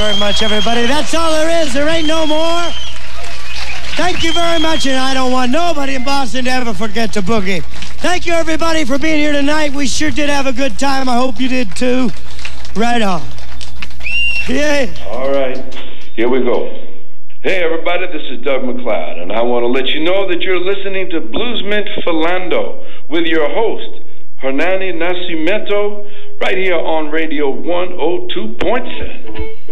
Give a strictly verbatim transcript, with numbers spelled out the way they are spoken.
very much, everybody. That's all there is. There ain't no more. Thank you very much, and I don't want nobody in Boston to ever forget to boogie. Thank you, everybody, for being here tonight. We sure did have a good time. I hope you did, too. Right on. Yeah. All right. Here we go. Hey, everybody, this is Doug McLeod, and I want to let you know that you're listening to Bluesmint Philando with your host, Hernani Nascimento, right here on Radio one oh two point seven.